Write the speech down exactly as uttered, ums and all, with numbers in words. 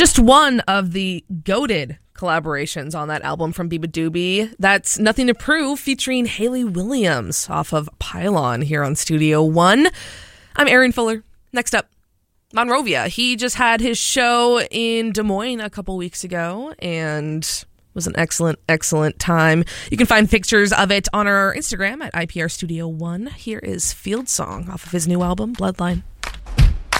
Just one of the goated collaborations on that album from Biba Doobie. That's Nothing to Prove featuring Hayley Williams off of Pylon here on Studio One. I'm Erin Fuller. Next up, Monrovia. He just had his show in Des Moines a couple weeks ago and was an excellent, excellent time. You can find pictures of it on our Instagram at I P R Studio One. Here is Field Song off of his new album, Bloodline.